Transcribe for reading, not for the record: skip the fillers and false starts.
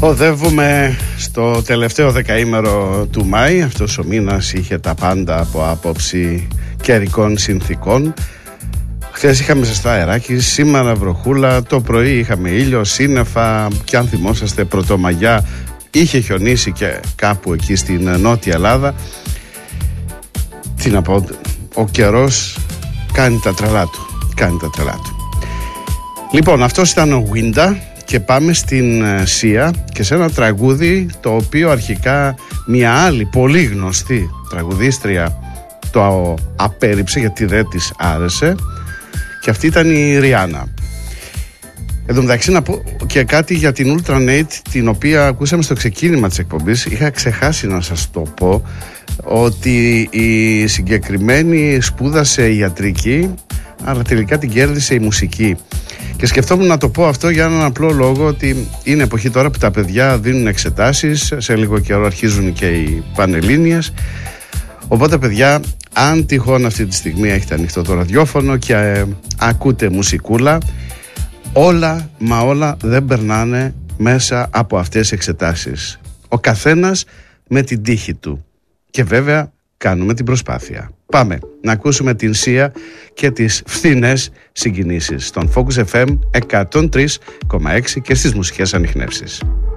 Οδεύουμε στο τελευταίο δεκαήμερο του Μάη. Αυτός ο μήνας είχε τα πάντα από άποψη καιρικών συνθήκων. Χθες είχαμε ζεστά αεράκι, σήμερα βροχούλα, το πρωί είχαμε ήλιο, σύννεφα και αν θυμόσαστε Πρωτομαγιά είχε χιονίσει και κάπου εκεί στην Νότια Ελλάδα. Τι να πω, ο καιρός κάνει τα τρελά του. Λοιπόν, αυτός ήταν ο Winda και πάμε στην Σία και σε ένα τραγούδι το οποίο αρχικά μια άλλη πολύ γνωστή τραγουδίστρια το απέρριψε γιατί δεν της άρεσε, και αυτή ήταν η Ριάννα. Εν τω μεταξύ να πω και κάτι για την Ultranate, την οποία ακούσαμε στο ξεκίνημα της εκπομπής. Είχα ξεχάσει να σας το πω ότι η συγκεκριμένη σπούδασε ιατρική, αλλά τελικά την κέρδισε η μουσική. Και σκεφτόμουν να το πω αυτό για έναν απλό λόγο, ότι είναι εποχή τώρα που τα παιδιά δίνουν εξετάσεις, σε λίγο καιρό αρχίζουν και οι πανελλήνιες. Οπότε παιδιά, αν τυχόν αυτή τη στιγμή έχετε ανοιχτό το ραδιόφωνο και ακούτε μουσικούλα, όλα μα όλα δεν περνάνε μέσα από αυτές τις εξετάσεις. Ο καθένας με την τύχη του. Και βέβαια κάνουμε την προσπάθεια. Πάμε να ακούσουμε την Σία και τις φθηνές συγκινήσεις στον Focus FM 103,6 και στις μουσικές ανιχνεύσεις.